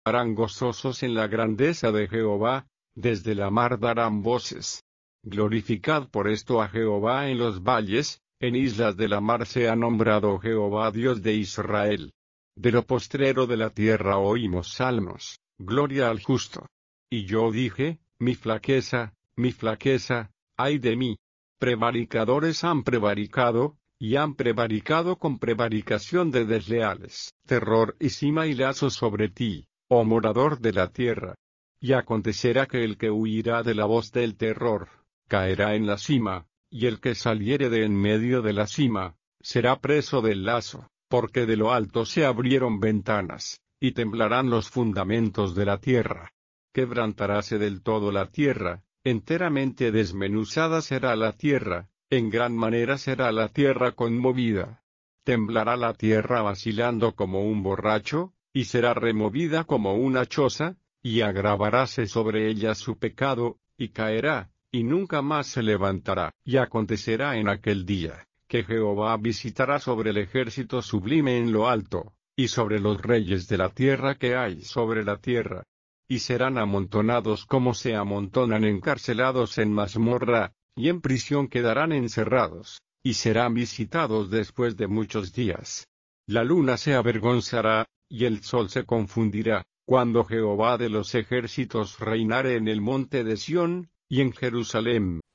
Harán gozosos en la grandeza de Jehová, desde la mar darán voces. Glorificad por esto a Jehová en los valles, en islas de la mar sea nombrado Jehová Dios de Israel. De lo postrero de la tierra oímos salmos, gloria al justo. Y yo dije, mi flaqueza, ay de mí. Prevaricadores han prevaricado, y han prevaricado con prevaricación de desleales. Terror y cima y lazo sobre ti, oh morador de la tierra. Y acontecerá que el que huirá de la voz del terror, caerá en la cima, y el que saliere de en medio de la cima, será preso del lazo, porque de lo alto se abrieron ventanas, y temblarán los fundamentos de la tierra. Quebrantaráse del todo la tierra, enteramente desmenuzada será la tierra, en gran manera será la tierra conmovida. Temblará la tierra vacilando como un borracho, y será removida como una choza, y agravaráse sobre ella su pecado, y caerá, y nunca más se levantará. Y acontecerá en aquel día, que Jehová visitará sobre el ejército sublime en lo alto, y sobre los reyes de la tierra que hay sobre la tierra. Y serán amontonados como se amontonan encarcelados en mazmorra, y en prisión quedarán encerrados, y serán visitados después de muchos días. La luna se avergonzará, y el sol se confundirá, cuando Jehová de los ejércitos reinare en el monte de Sión, y en Jerusalem,